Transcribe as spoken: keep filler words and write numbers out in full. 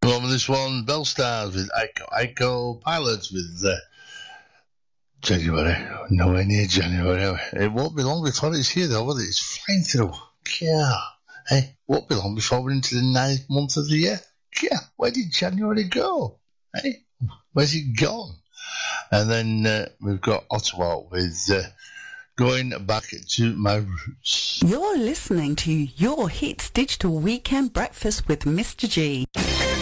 Along with this one, Bellstars with Ico, Ico Pilots with uh, January. Nowhere near January. It won't be long before it's here, though, will it? It's flying through. Yeah. Hey, won't be long before we're into the ninth month of the year. Yeah. Where did January go? Hey, where's it gone? And then uh, we've got Ottawa with uh, Going Back to My Roots. You're listening to Your Hits Digital Weekend Breakfast with Mister G.